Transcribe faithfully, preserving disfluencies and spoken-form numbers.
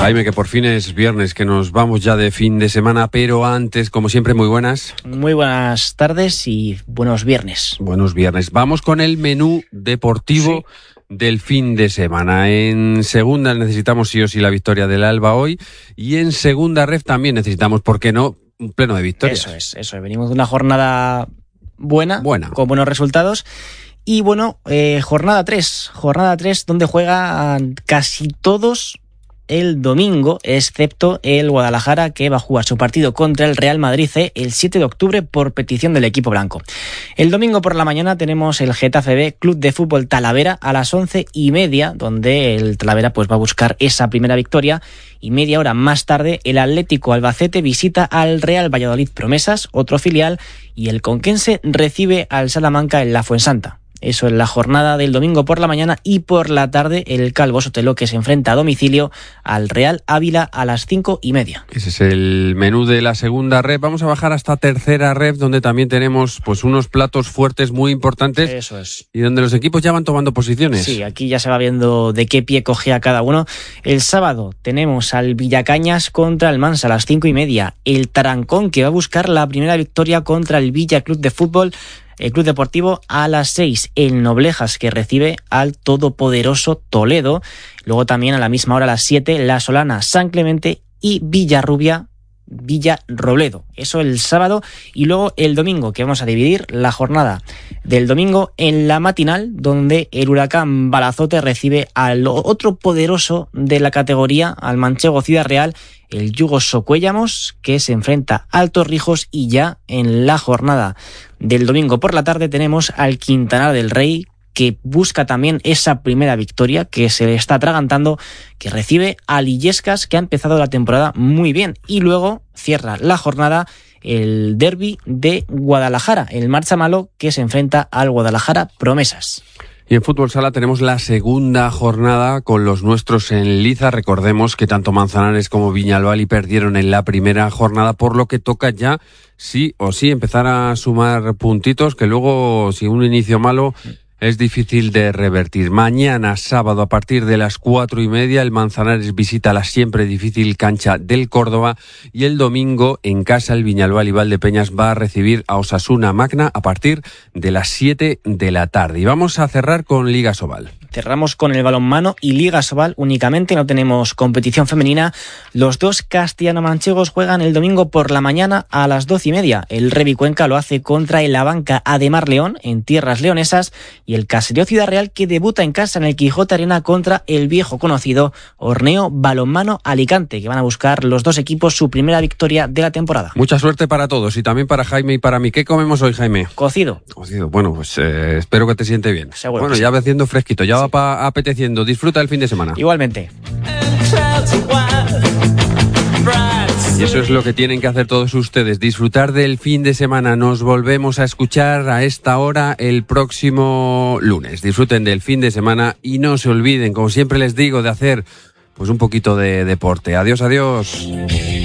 Jaime, que por fin es viernes, que nos vamos ya de fin de semana, pero antes, como siempre, muy buenas. Muy buenas tardes y buenos viernes. Buenos viernes. Vamos con el menú deportivo sí. del fin de semana. En segunda necesitamos sí o sí la victoria del Alba hoy, y en segunda ref también necesitamos, ¿por qué no?, un pleno de victorias. Eso es, eso es. Venimos de una jornada buena, buena. con buenos resultados. Y bueno, eh, jornada tres, jornada tres donde juegan casi todos el domingo, excepto el Guadalajara, que va a jugar su partido contra el Real Madrid C el siete de octubre por petición del equipo blanco. El domingo por la mañana tenemos el Getafe B Club de Fútbol Talavera a las once y media, donde el Talavera pues va a buscar esa primera victoria, y media hora más tarde el Atlético Albacete visita al Real Valladolid Promesas, otro filial, y el Conquense recibe al Salamanca en la Fuensanta. Eso en la jornada del domingo por la mañana, y por la tarde el Calvo Sotelo, que se enfrenta a domicilio al Real Ávila a las cinco y media. Ese es el menú de la segunda ref. Vamos a bajar hasta tercera ref, donde también tenemos pues unos platos fuertes muy importantes. Eso es. Y donde los equipos ya van tomando posiciones. Sí, aquí ya se va viendo de qué pie cogea cada uno. El sábado tenemos al Villacañas contra el Mansa a las cinco y media. El Tarancón, que va a buscar la primera victoria contra el Villa Club de Fútbol, el Club Deportivo, a las seis. El Noblejas, que recibe al todopoderoso Toledo. Luego también a la misma hora, a las siete, La Solana, San Clemente, y Villarrubia, Villarrobledo. Eso el sábado. Y luego el domingo, que vamos a dividir la jornada del domingo en la matinal, donde el Huracán Balazote recibe al otro poderoso de la categoría, al manchego Ciudad Real, el Yugo Socuellamos, que se enfrenta al Torrijos. Y ya en la jornada del domingo por la tarde tenemos al Quintana del Rey, que busca también esa primera victoria, que se le está atragantando, que recibe a Illescas, que ha empezado la temporada muy bien. Y luego cierra la jornada el derbi de Guadalajara, el Marzamalo, que se enfrenta al Guadalajara Promesas. Y en Fútbol Sala tenemos la segunda jornada con los nuestros en liza. Recordemos que tanto Manzanares como Viñalbali perdieron en la primera jornada, por lo que toca ya sí o sí empezar a sumar puntitos, que luego, si un inicio malo, es difícil de revertir. Mañana, sábado, a partir de las cuatro y media, el Manzanares visita la siempre difícil cancha del Córdoba, y el domingo, en casa, el Viñalbal Valdepeñas va a recibir a Osasuna Magna a partir de las siete de la tarde. Y vamos a cerrar con Liga Sobal. Cerramos con el balonmano y Liga Sobal únicamente, no tenemos competición femenina. Los dos castellano-manchegos juegan el domingo por la mañana a las doce y media. El Revi Cuenca lo hace contra el Abanca Ademar León en tierras leonesas, y el Caserío Ciudad Real, que debuta en casa en el Quijote Arena contra el viejo conocido Orneo Balonmano Alicante, que van a buscar los dos equipos su primera victoria de la temporada. Mucha suerte para todos, y también para Jaime y para mí. ¿Qué comemos hoy, Jaime? Cocido. Cocido. Bueno, pues eh, espero que te siente bien. Seguro. Bueno, sí. ya va haciendo fresquito, ya sí. va pa- apeteciendo. Disfruta el fin de semana. Igualmente. Y eso es lo que tienen que hacer todos ustedes, disfrutar del fin de semana. Nos volvemos a escuchar a esta hora el próximo lunes. Disfruten del fin de semana y no se olviden, como siempre les digo, de hacer pues un poquito de deporte. Adiós, adiós.